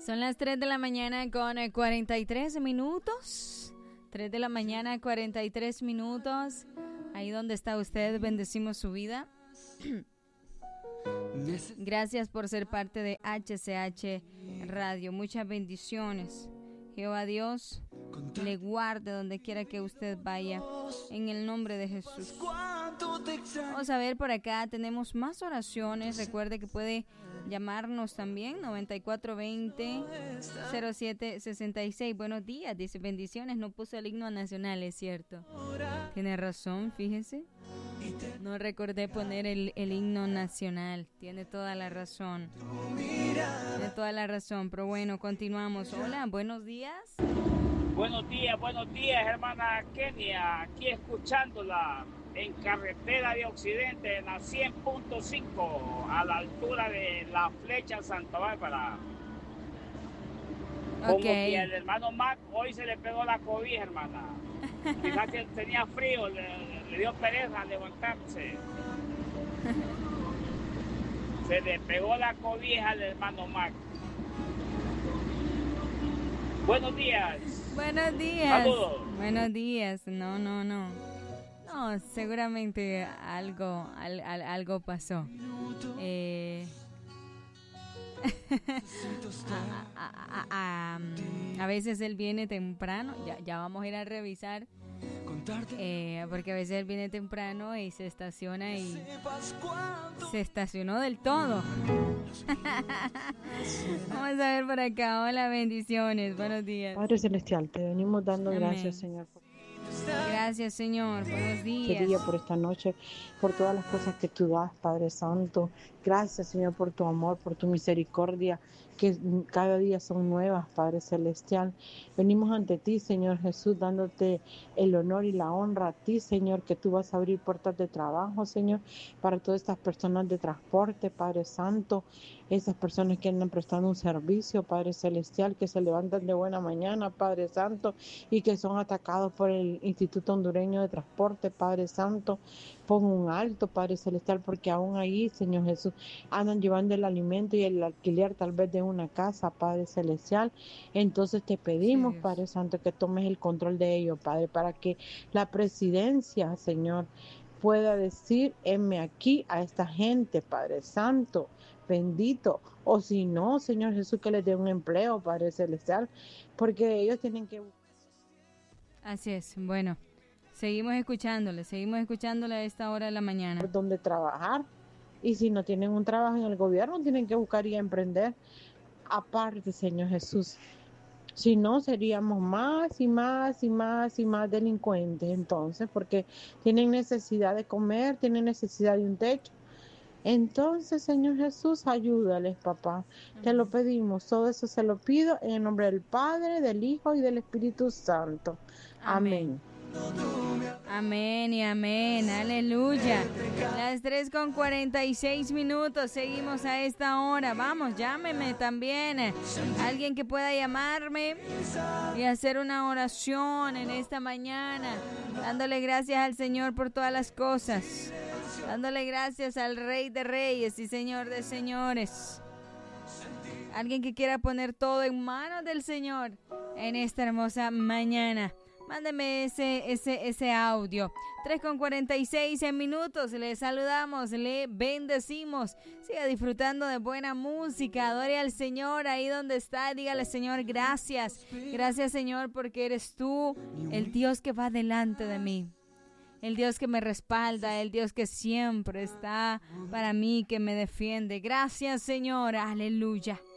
Son las 3 de la mañana con 43 minutos. 3 de la mañana, 43 minutos. Ahí donde está usted, bendecimos su vida. Gracias por ser parte de HCH Radio. Muchas bendiciones. Jehová Dios le guarde donde quiera que usted vaya, en el nombre de Jesús. Vamos a ver por acá, tenemos más oraciones. Recuerde que puede llamarnos también, 9420-0766. Buenos días, dice bendiciones. No puso el himno nacional, es cierto. Tiene razón, fíjese. No recordé poner el himno nacional. Tiene toda la razón. Tiene toda la razón, pero bueno, continuamos. Hola, buenos días. Buenos días, hermana Kenia. Aquí escuchándola en carretera de Occidente, en la 100.5, a la altura de la Flecha Santa Bárbara. Como que el hermano Mac hoy se le pegó la cobija, hermana. Quizás que tenía frío, le dio pereza levantarse. Se le pegó la cobija al hermano Mac. Buenos días. Buenos días. Saludos. Buenos días. No. No, seguramente algo pasó. A veces él viene temprano. Ya vamos a ir a revisar. Porque a veces él viene temprano y se estaciona y se estacionó del todo. Vamos a ver por acá. Hola, bendiciones, buenos días. Padre Celestial, te venimos dando Amén. Gracias, Señor. Gracias, Señor, buenos días. Día por esta noche, por todas las cosas que tú das, Padre Santo. Gracias, Señor, por tu amor, por tu misericordia, que cada día son nuevas, Padre Celestial. Venimos ante ti, Señor Jesús, dándote el honor y la honra a ti, Señor, que tú vas a abrir puertas de trabajo, Señor, para todas estas personas de transporte, Padre Santo, esas personas que andan prestando un servicio, Padre Celestial, que se levantan de buena mañana, Padre Santo, y que son atacados por el Instituto Hondureño de Transporte, Padre Santo. Pon un alto, Padre Celestial, porque aún ahí, Señor Jesús, andan llevando el alimento y el alquiler tal vez de una casa, Padre Celestial. Entonces te pedimos, sí, Padre Santo, que tomes el control de ello, Padre, para que la presidencia, Señor, pueda decir, heme aquí a esta gente, Padre Santo, bendito. O si no, Señor Jesús, que les dé un empleo, Padre Celestial, porque ellos tienen que... Así es, bueno. Seguimos escuchándole a esta hora de la mañana. Donde trabajar, y si no tienen un trabajo en el gobierno, tienen que buscar y emprender aparte, Señor Jesús. Si no, seríamos más y más delincuentes entonces, porque tienen necesidad de comer, tienen necesidad de un techo. Entonces, Señor Jesús, ayúdales, papá. Te lo pedimos, todo eso se lo pido en el nombre del Padre, del Hijo y del Espíritu Santo. Amén. Amén y amén, aleluya. Las 3:46, seguimos a esta hora. Vamos, llámeme también. Alguien que pueda llamarme y hacer una oración en esta mañana, dándole gracias al Señor por todas las cosas, dándole gracias al Rey de Reyes y Señor de Señores. Alguien que quiera poner todo en manos del Señor en esta hermosa mañana. Mándeme ese audio. 3:46 minutos. Le saludamos, le bendecimos. Siga disfrutando de buena música. Adore al Señor ahí donde está. Dígale, Señor, gracias. Gracias, Señor, porque eres tú el Dios que va delante de mí. El Dios que me respalda, el Dios que siempre está para mí, que me defiende. Gracias, Señor. Aleluya.